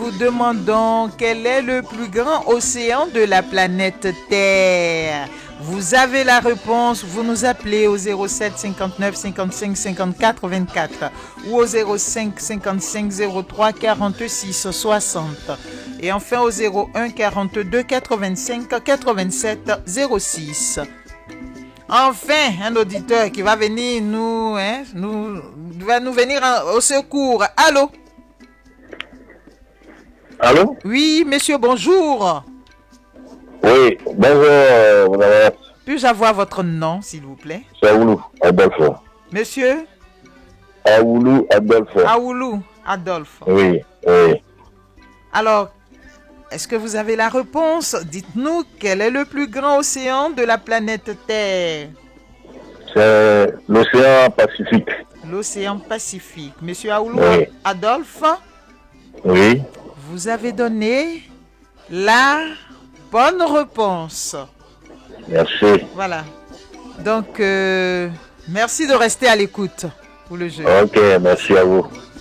vous demandons quel est le plus grand océan de la planète Terre. Vous avez la réponse, vous nous appelez au 07 59 55 54 24 ou au 05 55 03 46 60 et enfin au 01 42 85 87 06. Enfin, un auditeur qui va venir va nous venir au secours. Allô? Allô? Oui, monsieur, bonjour. Oui, bonjour, madame. Puis-je avoir votre nom, s'il vous plaît? C'est Aoulou Adolphe. Monsieur? Aoulou Adolphe. Aoulou Adolphe. Oui, oui. Alors, est-ce que vous avez la réponse? Dites-nous, quel est le plus grand océan de la planète Terre? C'est l'océan Pacifique. L'océan Pacifique. Monsieur Aoulou Oui. Adolphe, Oui. vous avez donné la bonne réponse. Merci. Voilà. Donc, merci de rester à l'écoute pour le jeu. Ok, merci à vous.